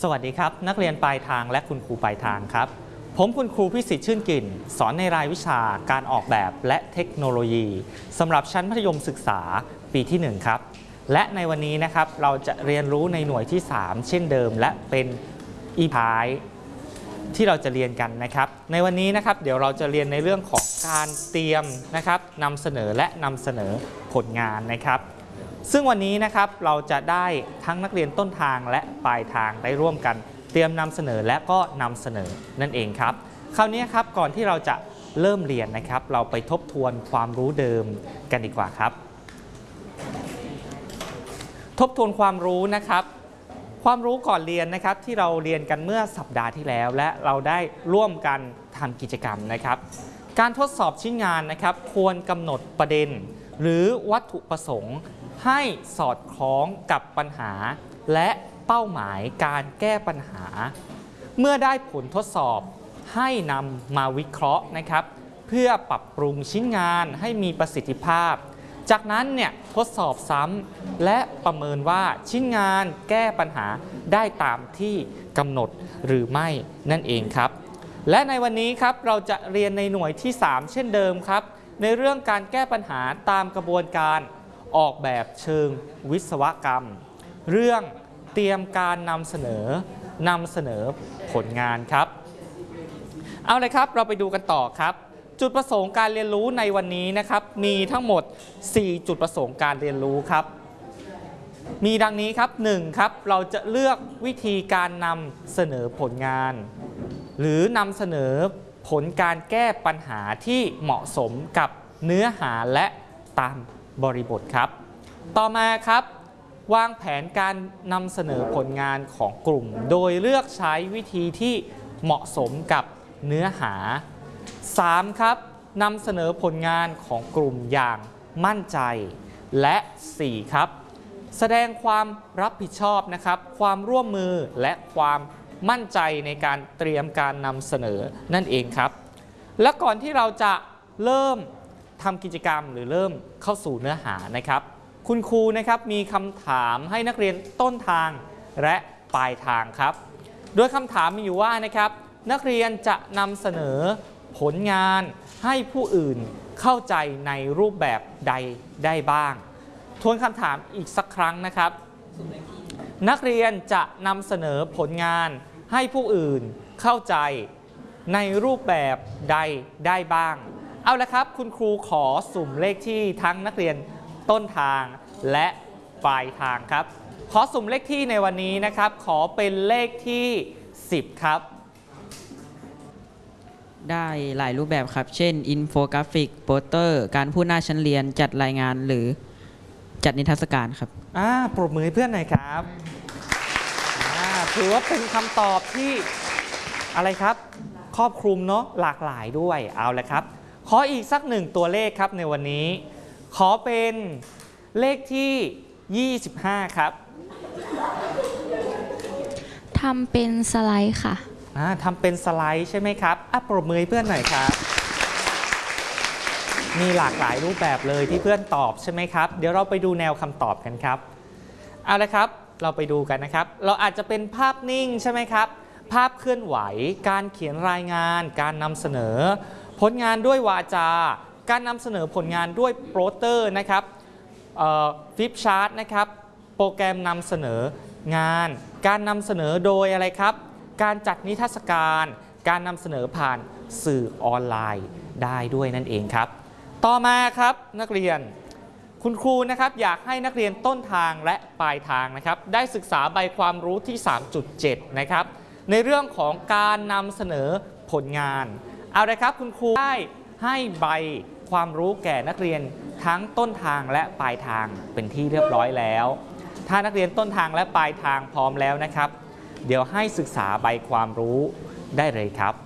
สวัสดีครับนักเรียนปลายทางและคุณครูปลายทางครับผมคุณครูพิสิทธิ์ชื่นกลิ่นสอนในรายวิชาการออกแบบและเทคโนโลยีสำหรับชั้นมัธยมศึกษาปีที่1ครับและในวันนี้นะครับเราจะเรียนรู้ในหน่วยที่3เช่นเดิมและเป็นท้ายที่เราจะเรียนกันนะครับในวันนี้นะครับเดี๋ยวเราจะเรียนในเรื่องของการเตรียมนะครับนำเสนอและนำเสนอผลงานนะครับซึ่งวันนี้นะครับเราจะได้ทั้งนักเรียนต้นทางและปลายทางได้ร่วมกันเตรียมนำเสนอและก็นำเสนอนั่นเองครับคราวนี้ครับก่อนที่เราจะเริ่มเรียนนะครับเราไปทบทวนความรู้เดิมกันดีกว่าครับทบทวนความรู้นะครับความรู้ก่อนเรียนนะครับที่เราเรียนกันเมื่อสัปดาห์ที่แล้วและเราได้ร่วมกันทำกิจกรรมนะครับการทดสอบชิ้นงานนะครับควรกำหนดประเด็นหรือวัตถุประสงค์ให้สอดคล้องกับปัญหาและเป้าหมายการแก้ปัญหาเมื่อได้ผลทดสอบให้นำมาวิเคราะห์นะครับเพื่อปรับปรุงชิ้นงานให้มีประสิทธิภาพจากนั้นเนี่ยทดสอบซ้ำและประเมินว่าชิ้นงานแก้ปัญหาได้ตามที่กำหนดหรือไม่นั่นเองครับและในวันนี้ครับเราจะเรียนในหน่วยที่3เช่นเดิมครับในเรื่องการแก้ปัญหาตามกระบวนการออกแบบเชิงวิศวกรรมเรื่องเตรียมการนำเสนอผลงานครับเอาเลยครับเราไปดูกันต่อครับจุดประสงค์การเรียนรู้ในวันนี้นะครับมีทั้งหมด4จุดประสงค์การเรียนรู้ครับมีดังนี้ครับ1ครับเราจะเลือกวิธีการนำเสนอผลงานหรือนำเสนอผลการแก้ปัญหาที่เหมาะสมกับเนื้อหาและตามบริบทครับต่อมาครับวางแผนการนำเสนอผลงานของกลุ่มโดยเลือกใช้วิธีที่เหมาะสมกับเนื้อหา3ครับนำเสนอผลงานของกลุ่มอย่างมั่นใจและ4ครับแสดงความรับผิดชอบนะครับความร่วมมือและความมั่นใจในการเตรียมการนำเสนอนั่นเองครับและก่อนที่เราจะเริ่มทำกิจกรรมหรือเริ่มเข้าสู่เนื้อหานะครับคุณครูนะครับมีคำถามให้นักเรียนต้นทางและปลายทางครับโดยคำถามมีอยู่ว่านะครับนักเรียนจะนำเสนอผลงานให้ผู้อื่นเข้าใจในรูปแบบใดได้บ้างทวนคำถามอีกสักครั้งนะครับนักเรียนจะนำเสนอผลงานให้ผู้อื่นเข้าใจในรูปแบบใดได้บ้างเอาละครับคุณครูขอสุ่มเลขที่ทั้งนักเรียนต้นทางและปลายทางครับขอสุ่มเลขที่ในวันนี้นะครับขอเป็นเลขที่10ครับได้หลายรูปแบบครับเช่นอินโฟกราฟิกโปสเตอร์การพูดหน้าชั้นเรียนจัดรายงานหรือจัดนิทรรศการครับปรบมือให้เพื่อนหน่อยครับถือว่าเป็นคำตอบที่อะไรครับครอบคลุมเนาะหลากหลายด้วยเอาละครับขออีกสัก1ตัวเลขครับในวันนี้ขอเป็นเลขที่25ครับทำเป็นสไลด์ค่ะทำเป็นสไลด์ใช่ไหมครับปรบมือให้เพื่อนหน่อยครับมีหลากหลายรูปแบบเลยที่เพื่อนตอบใช่ไหมครับเดี๋ยวเราไปดูแนวคำตอบกันครับเอาละครับเราไปดูกันนะครับเราอาจจะเป็นภาพนิ่งใช่ไหมครับภาพเคลื่อนไหวการเขียนรายงานการนำเสนอผลงานด้วยวาจาการนำเสนอผลงานด้วยโปสเตอร์นะครับฟลิปชาร์ตนะครับโปรแกรมนำเสนองานการนำเสนอโดยอะไรครับการจัดนิทรรศการการนำเสนอผ่านสื่อออนไลน์ได้ด้วยนั่นเองครับต่อมาครับนักเรียนคุณครูนะครับอยากให้นักเรียนต้นทางและปลายทางนะครับได้ศึกษาใบความรู้ที่ 3.7 นะครับในเรื่องของการนำเสนอผลงานเอาละครับคุณครูได้ให้ใบความรู้แก่นักเรียนทั้งต้นทางและปลายทางเป็นที่เรียบร้อยแล้วถ้านักเรียนต้นทางและปลายทางพร้อมแล้วนะครับเดี๋ยวให้ศึกษาใบความรู้ได้เลยครับ